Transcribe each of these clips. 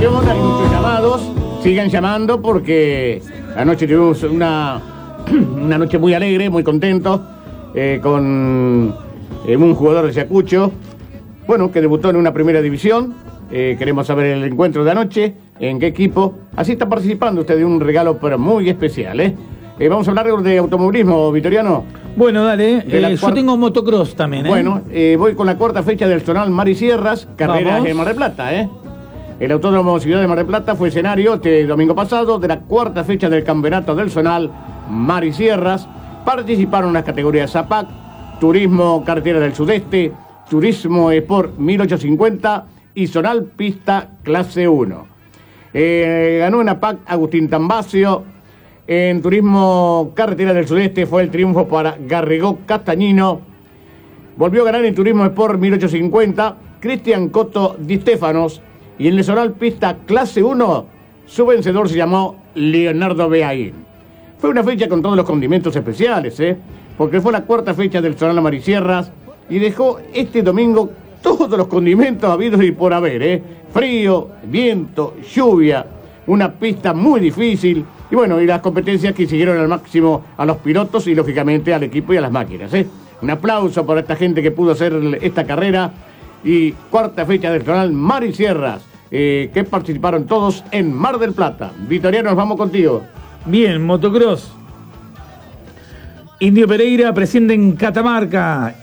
atención, hay muchos llamados. Sigan llamando porque anoche tuvimos una noche muy alegre, muy contento, con un jugador de Ayacucho, bueno, que debutó en una primera división. Queremos saber el encuentro de anoche, en qué equipo. Así está participando usted de un regalo pero muy especial, vamos a hablar de automovilismo, Vitoriano. Bueno, dale. Yo tengo motocross también, Bueno, voy con la cuarta fecha del zonal Mari Sierras, carreras en Mar del Plata, El Autódromo Ciudad de Mar del Plata fue escenario este domingo pasado de la cuarta fecha del campeonato del zonal Mari Sierras. Participaron en las categorías ZAPAC, Turismo Carretera del Sudeste, Turismo Sport 1850 y Zonal Pista Clase 1. Ganó en APAC Agustín Tambacio. En Turismo Carretera del Sudeste fue el triunfo para Garrigó Castañino. Volvió a ganar en Turismo Sport 1850 Cristian Coto Di Stéfanos. Y en el Zonal Pista Clase 1 su vencedor se llamó Leonardo Beaín. Fue una fecha con todos los condimentos especiales, porque fue la cuarta fecha del zonal Mari Sierras y dejó este domingo todos los condimentos habidos y por haber, Frío, viento, lluvia, una pista muy difícil y bueno, y las competencias que siguieron al máximo a los pilotos y lógicamente al equipo y a las máquinas, Un aplauso para esta gente que pudo hacer esta carrera y cuarta fecha del zonal Mari Sierras, que participaron todos en Mar del Plata. Vitoriano, nos vamos contigo. Bien, motocross. Indio Pereira presente en Catamarca.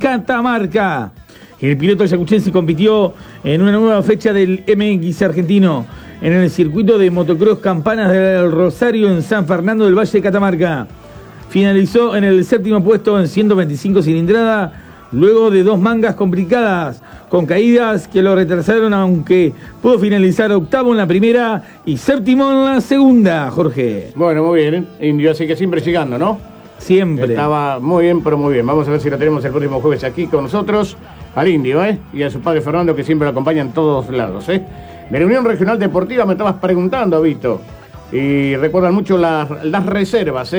El piloto ayacuchense compitió en una nueva fecha del MX argentino en el circuito de motocross Campanas del Rosario en San Fernando del Valle de Catamarca. Finalizó en el séptimo puesto en 125 cilindrada, luego de dos mangas complicadas, con caídas que lo retrasaron, aunque pudo finalizar octavo en la primera y séptimo en la segunda, Jorge. Bueno, muy bien, Indio, así que siempre llegando, ¿no? Siempre. Estaba muy bien, pero muy bien. Vamos a ver si lo tenemos el próximo jueves aquí con nosotros, al Indio, y a su padre Fernando, que siempre lo acompaña en todos lados, De la Unión Regional Deportiva me estabas preguntando, Vito, y recuerdan mucho las reservas,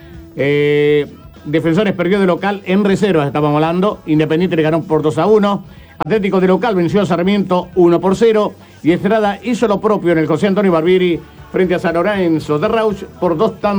Defensores perdió de local en reservas, estábamos hablando. Independiente le ganó por 2-1. Atlético de local venció a Sarmiento 1-0. Y Estrada hizo lo propio en el José Antonio Barbieri frente a San Lorenzo de Rauch por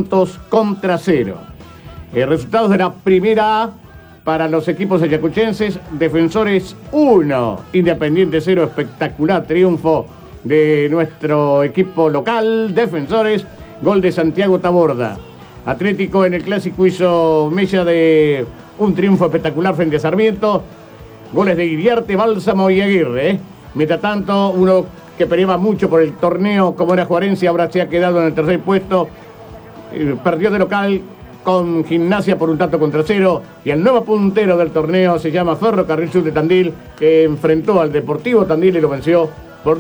2-0. Resultados de la primera A para los equipos ayacuchenses. Defensores 1, Independiente 0. Espectacular triunfo de nuestro equipo local. Defensores, gol de Santiago Taborda. Atlético en el clásico hizo mella de un triunfo espectacular frente a Sarmiento. Goles de Iriarte, Bálsamo y Aguirre. Mientras tanto, uno que peleaba mucho por el torneo, como era Juarense, ahora se ha quedado en el tercer puesto. Perdió de local con Gimnasia por 1-0. Y el nuevo puntero del torneo se llama Ferrocarril Sur de Tandil, que enfrentó al Deportivo Tandil y lo venció por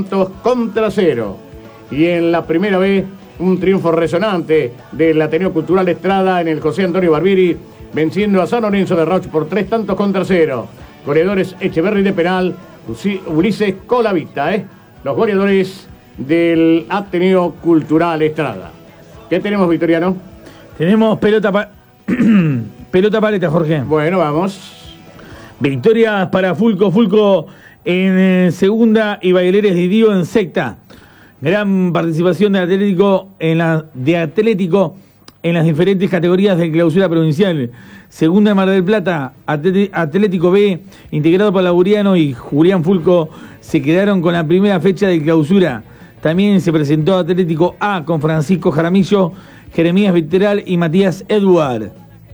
2-0. Y en la primera vez, un triunfo resonante del Ateneo Cultural Estrada en el José Antonio Barbieri, venciendo a San Lorenzo de Rauch por 3-0. Goleadores Echeverri de penal, Ulises Colavita, los goleadores del Ateneo Cultural Estrada. ¿Qué tenemos, Vitoriano? Tenemos pelota paleta, Jorge. Bueno, vamos. Victorias para Fulco en segunda y Baileres de Dio en sexta. Gran participación de Atlético en las diferentes categorías de clausura provincial. Segunda en Mar del Plata, Atlético B, integrado por Lauriano y Julián Fulco, se quedaron con la primera fecha de clausura. También se presentó Atlético A con Francisco Jaramillo, Jeremías Viteral y Matías Edward.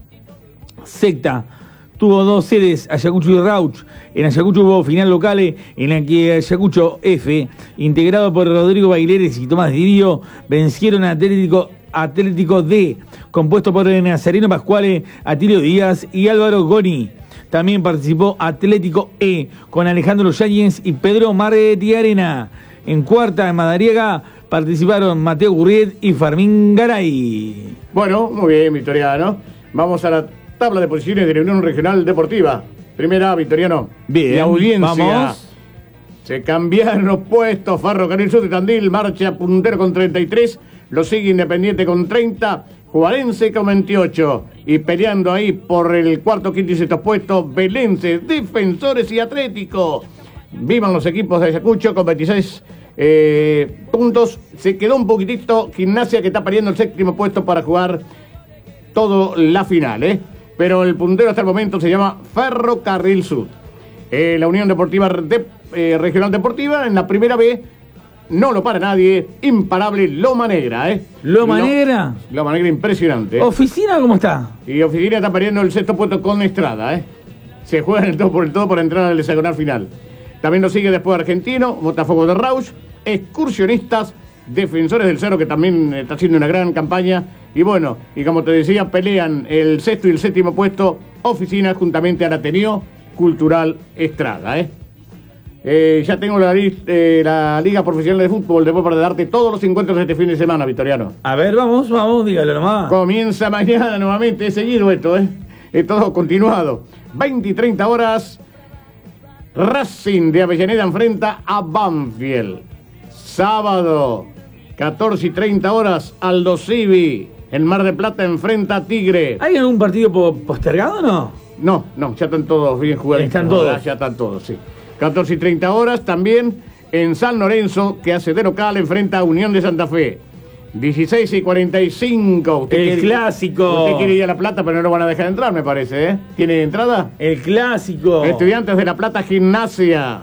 Sexta tuvo dos sedes, Ayacucho y Rauch. En Ayacucho hubo final locales en la que Ayacucho F, integrado por Rodrigo Baileres y Tomás Dirio, vencieron a Atlético D, compuesto por Nazareno Pascuale, Atilio Díaz y Álvaro Goni. También participó Atlético E, con Alejandro Yáñez y Pedro Martiarena. En cuarta, en Madariaga, participaron Mateo Gurriet y Fermín Garay. Bueno, muy bien, Vitoriano. Vamos a la tabla de posiciones de la Unión Regional Deportiva. Primera, Vitoriano. Bien, la audiencia. Vamos. Se cambiaron los puestos. Ferrocarril Sur de Tandil marcha puntero con 33. Lo sigue Independiente con 30. Juarense con 28. Y peleando ahí por el cuarto, quinto y sexto puesto, Belense, Defensores y Atlético. Vivan los equipos de Ayacucho con 26 puntos. Se quedó un poquitito Gimnasia, que está peleando el 7º puesto para jugar todo la final, pero el puntero hasta el momento se llama Ferrocarril Sud. La Unión Deportiva Regional Deportiva en la primera B, no lo para nadie, imparable Loma Negra, Loma Negra. Loma Negra impresionante. ¿Oficina cómo está? Y Oficina está perdiendo el 6º puesto con Estrada, Se juega en el todo por entrar al hexagonal final. También lo sigue después Argentino, Botafogo de Rauch, Excursionistas, Defensores del Cerro, que también está haciendo una gran campaña. Y bueno, y como te decía, pelean el 6º y el 7º puesto Oficina juntamente al Ateneo Cultural Estrada, Ya tengo la Liga Profesional de Fútbol, después para darte todos los encuentros de este fin de semana, Victoriano. A ver, vamos, dígalo nomás. Comienza mañana nuevamente, es seguido esto, Es todo continuado. 20 y 30 horas, Racing de Avellaneda enfrenta a Banfield. Sábado, 14 y 30 horas, Aldo Civi en Mar del Plata enfrenta a Tigre. ¿Hay algún partido postergado o no? No, ya están todos bien jugados. ¿Están todos? Ya están todos, sí. 14 y 30 horas también en San Lorenzo, que hace de local, enfrenta a Unión de Santa Fe. 16 y 45. El clásico. Usted quiere ir a La Plata, pero no lo van a dejar entrar, me parece, ¿Tiene entrada? El clásico. Estudiantes de La Plata, Gimnasia.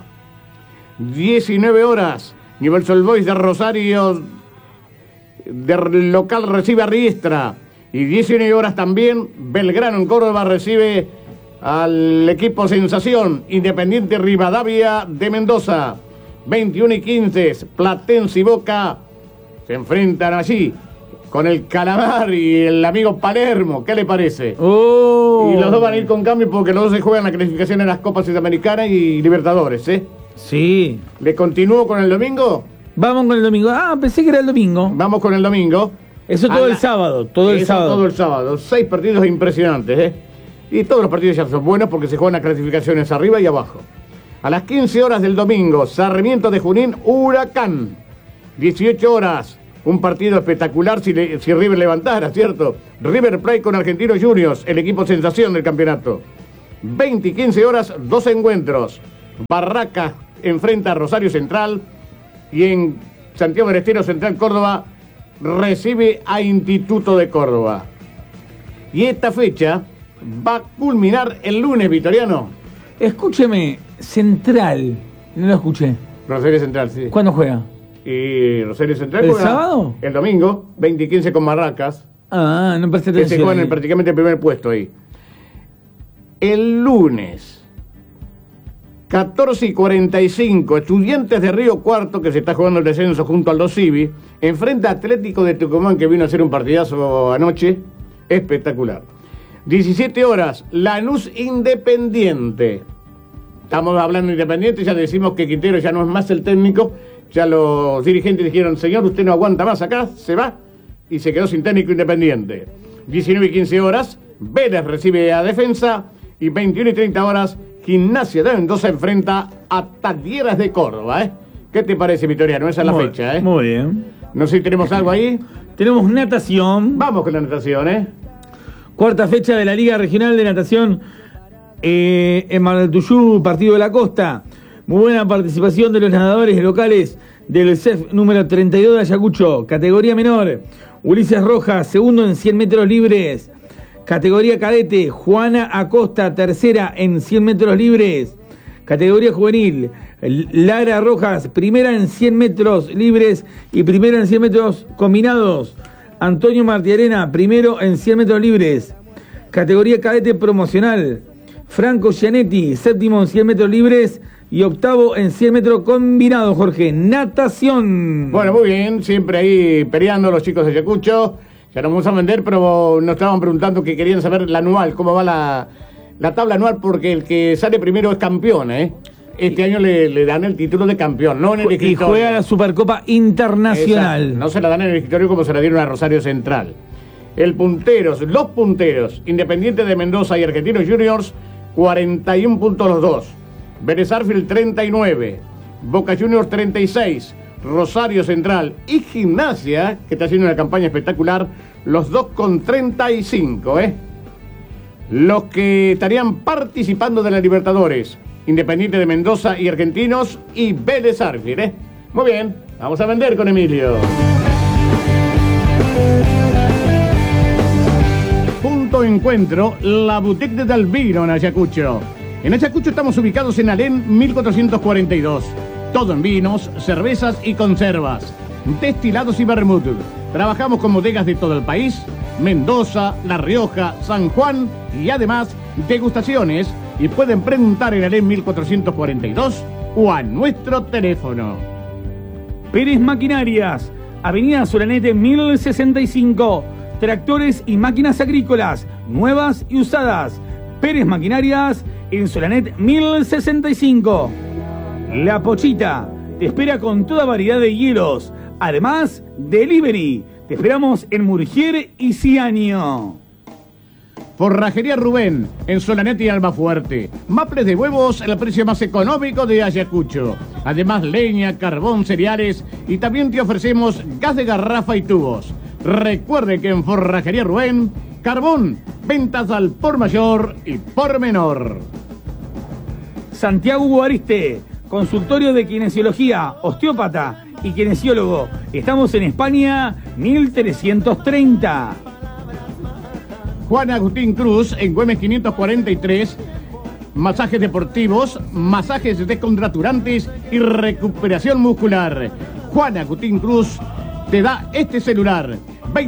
19 horas. Newell's Old Boys de Rosario, de local, recibe a Riestra. Y 19 horas también, Belgrano en Córdoba recibe al equipo Sensación, Independiente Rivadavia de Mendoza. 21 y 15, Platense y Boca se enfrentan allí con el Calamar y el amigo Palermo. ¿Qué le parece? Y los dos van a ir con cambio porque los dos se juegan la clasificación en las Copas Sudamericanas y Libertadores, Sí. ¿Le continúo con el domingo? Vamos con el domingo. Pensé que era el domingo. Vamos con el domingo. Eso todo el sábado, todo el sábado. 6 partidos impresionantes, Y todos los partidos ya son buenos porque se juegan las clasificaciones arriba y abajo. A las 15 horas del domingo, Sarmiento de Junín, Huracán. 18 horas, un partido espectacular si River levantara, ¿cierto? River Plate con Argentinos Juniors, el equipo sensación del campeonato. 20 y 15 horas, 2 encuentros. Barraca enfrenta a Rosario Central y en Santiago del Estero, Central Córdoba recibe a Instituto de Córdoba. Y esta fecha va a culminar el lunes, Victoriano. Escúcheme, Central, no lo escuché. Rosario Central, sí. ¿Cuándo juega? Y Rosario Central ¿El juega sábado? El domingo, 20 y 15 con Barracas. No presté atención. Que se juega en prácticamente el primer puesto ahí. El lunes, 14 y 45, Estudiantes de Río Cuarto, que se está jugando el descenso junto al Aldo Civi, enfrenta a Atlético de Tucumán, que vino a hacer un partidazo anoche, espectacular. 17 horas, Lanús Independiente. Estamos hablando de Independiente, ya decimos que Quintero ya no es más el técnico, ya los dirigentes dijeron, señor, usted no aguanta más acá, se va, y se quedó sin técnico Independiente. 19 y 15 horas, Vélez recibe a Defensa, y 21 y 30 horas, Gimnasia de Mendoza enfrenta a Talleres de Córdoba, ¿Qué te parece, Victoriano? Esa es la fecha, Muy bien. No sé si tenemos algo ahí. Tenemos natación. Vamos con la natación, Cuarta fecha de la Liga Regional de Natación en Mar del Tuyú, Partido de la Costa. Muy buena participación de los nadadores locales del CEF número 32 de Ayacucho. Categoría menor, Ulises Rojas, segundo en 100 metros libres. Categoría cadete, Juana Acosta, tercera en 100 metros libres. Categoría juvenil, Lara Rojas, primera en 100 metros libres y primera en 100 metros combinados. Antonio Martiarena, primero en 100 metros libres. Categoría cadete promocional, Franco Gianetti, séptimo en 100 metros libres y octavo en 100 metros combinados, Jorge. Natación. Bueno, muy bien, siempre ahí peleando los chicos de Ayacucho. Ya nos vamos a vender, pero nos estaban preguntando que querían saber la anual, cómo va la tabla anual, porque el que sale primero es campeón, Este año le dan el título de campeón, no en el escritorio. Y juega la Supercopa Internacional. Exacto. No se la dan en el escritorio como se la dieron a Rosario Central. Los punteros, Independiente de Mendoza y Argentinos Juniors, 41 puntos los dos. Vélez Sarsfield 39, Boca Juniors 36, Rosario Central y Gimnasia, que está haciendo una campaña espectacular, los dos con 35, Los que estarían participando de la Libertadores, Independiente de Mendoza y Argentinos y Vélez Sarsfield, Muy bien, vamos a vender con Emilio. Punto encuentro, la boutique del vino en Ayacucho. En Ayacucho estamos ubicados en Alén 1442. Todo en vinos, cervezas y conservas, destilados y vermut. Trabajamos con bodegas de todo el país, Mendoza, La Rioja, San Juan y además degustaciones. Y pueden preguntar en Alén 1442 o a nuestro teléfono. Pérez Maquinarias, Avenida Solanete 1065. Tractores y máquinas agrícolas, nuevas y usadas. Pérez Maquinarias en Solanete 1065. La Pochita te espera con toda variedad de hielos. Además, delivery. Te esperamos en Murgier y Ciaño. Forrajería Rubén, en Solanete y Almafuerte. Maples de huevos, el precio más económico de Ayacucho. Además, leña, carbón, cereales y también te ofrecemos gas de garrafa y tubos. Recuerde que en Forrajería Rubén, carbón, ventas al por mayor y por menor. Santiago Guariste, consultorio de kinesiología, osteópata y kinesiólogo. Estamos en España 1330. Juan Agustín Cruz, en Güemes 543, masajes deportivos, masajes descontracturantes y recuperación muscular. Juan Agustín Cruz te da este celular,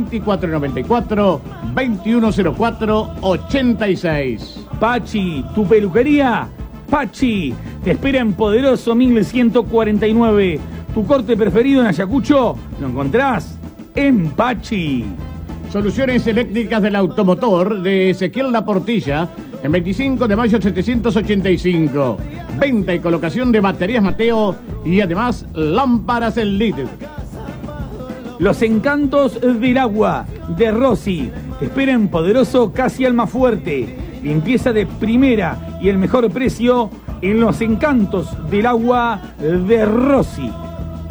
2494-2104-86. Pachi, tu peluquería, Pachi, te espera en Poderoso 1149. Tu corte preferido en Ayacucho lo encontrás en Pachi. Soluciones eléctricas del automotor de Ezequiel La Portilla, en 25 de mayo 785. Venta y colocación de baterías Mateo y además lámparas en LED. Los encantos del agua de Rossi. Te espera en Poderoso casi Almafuerte. Limpieza de primera y el mejor precio en Los Encantos del Agua de Rossi.